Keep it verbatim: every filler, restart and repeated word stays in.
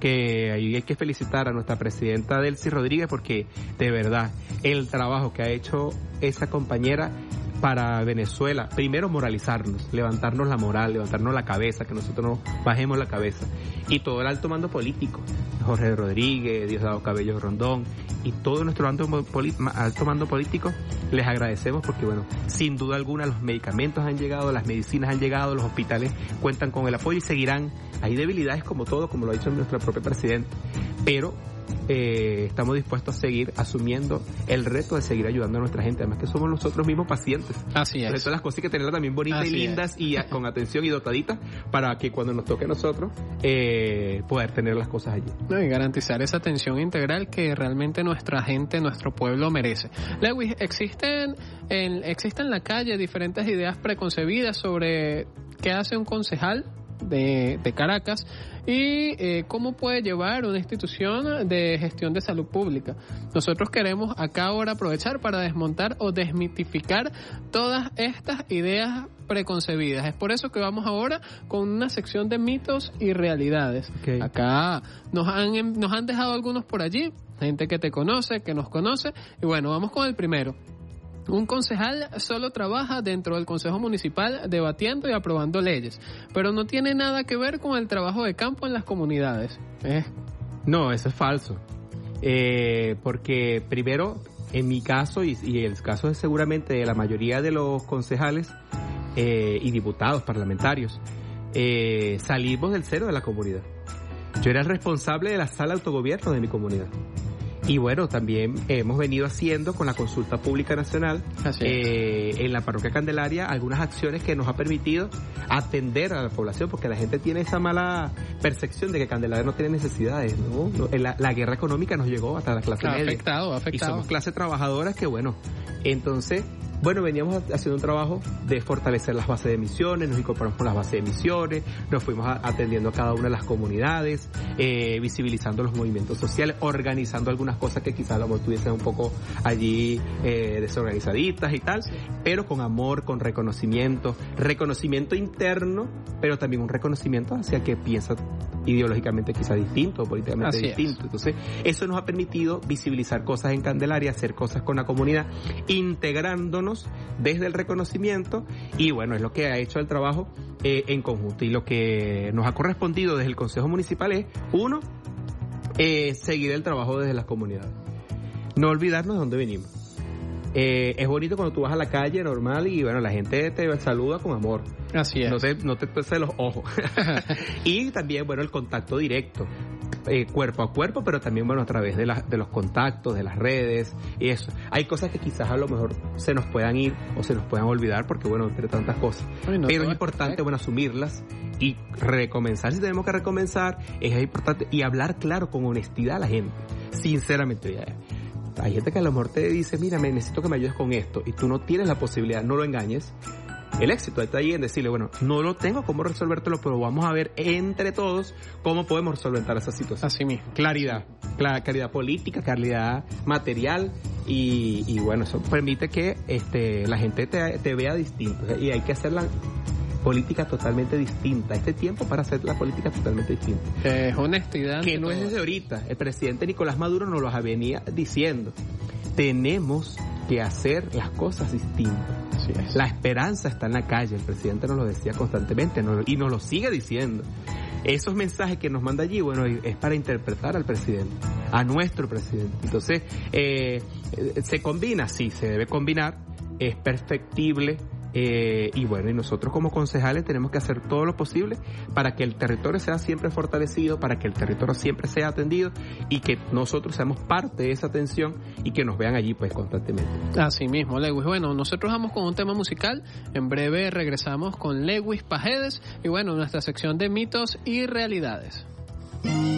que ahí hay que felicitar a nuestra presidenta Delcy Rodríguez, porque de verdad el trabajo que ha hecho esa compañera para Venezuela, primero moralizarnos, levantarnos la moral, levantarnos la cabeza, que nosotros no bajemos la cabeza, y todo el alto mando político, Jorge Rodríguez, Diosdado Cabello Rondón, y todo nuestro alto, alto mando político, les agradecemos porque, bueno, sin duda alguna los medicamentos han llegado, las medicinas han llegado, los hospitales cuentan con el apoyo y seguirán. Hay debilidades como todo, como lo ha dicho nuestro propio presidente, pero eh, estamos dispuestos a seguir asumiendo el reto de seguir ayudando a nuestra gente, además que somos nosotros mismos pacientes. Así es. Por eso las cosas hay que tenerlas también bonitas Así y lindas es. y a, con atención y dotaditas para que cuando nos toque a nosotros eh, poder tener las cosas allí. No, y garantizar esa atención integral que realmente nuestra gente, nuestro pueblo merece. Lewis, existen en, existen en la calle diferentes ideas preconcebidas sobre qué hace un concejal de, de Caracas y eh, cómo puede llevar una institución de gestión de salud pública. Nosotros queremos acá ahora aprovechar para desmontar o desmitificar todas estas ideas preconcebidas. Es por eso que vamos ahora con una sección de mitos y realidades. Okay. Acá nos han, nos han dejado algunos por allí, gente que te conoce, que nos conoce, y bueno, vamos con el primero. Un concejal solo trabaja dentro del Consejo Municipal debatiendo y aprobando leyes, pero no tiene nada que ver con el trabajo de campo en las comunidades. ¿Eh? No, eso es falso. Eh, porque primero, en mi caso y, y el caso es seguramente de la mayoría de los concejales eh, y diputados parlamentarios, eh, salimos del cero de la comunidad. Yo era el responsable de la sala de autogobierno de mi comunidad. Y bueno, también hemos venido haciendo con la consulta pública nacional eh, en la parroquia Candelaria algunas acciones que nos ha permitido atender a la población, porque la gente tiene esa mala percepción de que Candelaria no tiene necesidades, ¿no? La, la guerra económica nos llegó hasta la clase media. Afectado, afectado. Y somos clase trabajadora que bueno, entonces... Bueno, veníamos haciendo un trabajo de fortalecer las bases de emisiones, nos incorporamos con las bases de emisiones, nos fuimos atendiendo a cada una de las comunidades, eh, visibilizando los movimientos sociales, organizando algunas cosas que quizás a lo mejor estuviesen un poco allí eh, desorganizaditas y tal, pero con amor, con reconocimiento, reconocimiento interno, pero también un reconocimiento hacia el que piensa ideológicamente quizás distinto, políticamente Así distinto. Es. Entonces, eso nos ha permitido visibilizar cosas en Candelaria, hacer cosas con la comunidad, integrándonos desde el reconocimiento, y bueno, es lo que ha hecho el trabajo eh, en conjunto, y lo que nos ha correspondido desde el Consejo Municipal es, uno, eh, seguir el trabajo desde las comunidades, no olvidarnos de dónde venimos. Eh, es bonito cuando tú vas a la calle normal y bueno, la gente te saluda con amor. Así es. No te, no te tuerce los ojos. Y también, bueno, el contacto directo, eh, cuerpo a cuerpo, pero también, bueno, a través de, la, de los contactos, de las redes y eso. Hay cosas que quizás a lo mejor se nos puedan ir o se nos puedan olvidar porque, bueno, entre tantas cosas. Ay, no, pero es importante, bueno, asumirlas y recomenzar. Si tenemos que recomenzar, es importante, y hablar claro, con honestidad a la gente. Sinceramente, ya. Hay gente que a lo mejor te dice, mira, me necesito que me ayudes con esto, y tú no tienes la posibilidad, no lo engañes. El éxito está ahí en decirle, bueno, no lo tengo cómo resolvértelo, pero vamos a ver entre todos cómo podemos solventar esa situación. Así mismo. Claridad, clara, claridad política, claridad material, y, y bueno, eso permite que este la gente te, te vea distinto, y hay que hacer la política totalmente distinta. Este tiempo para hacer la política totalmente distinta. Es honestidad. Que no es desde ahorita. El presidente Nicolás Maduro nos lo venía diciendo. Tenemos que hacer las cosas distintas. Así es. La esperanza está en la calle. El presidente nos lo decía constantemente y nos lo sigue diciendo. Esos mensajes que nos manda allí, bueno, es para interpretar al presidente, a nuestro presidente. Entonces, eh, ¿se combina? Sí, se debe combinar. Es perfectible. Eh, y bueno, y nosotros como concejales tenemos que hacer todo lo posible para que el territorio sea siempre fortalecido, para que el territorio siempre sea atendido, y que nosotros seamos parte de esa atención y que nos vean allí pues constantemente. Así mismo, Lewis. Bueno, nosotros vamos con un tema musical. En breve regresamos con Lewis Pajedes y bueno, nuestra sección de mitos y realidades.